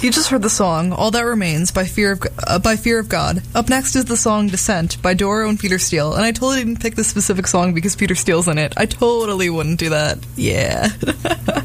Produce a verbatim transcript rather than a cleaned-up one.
You just heard the song "All That Remains" by Fear of uh, by Fear of God. Up next is the song "Descent" by Doro and Peter Steele. And I totally didn't pick this specific song because Peter Steele's in it. I totally wouldn't do that. Yeah.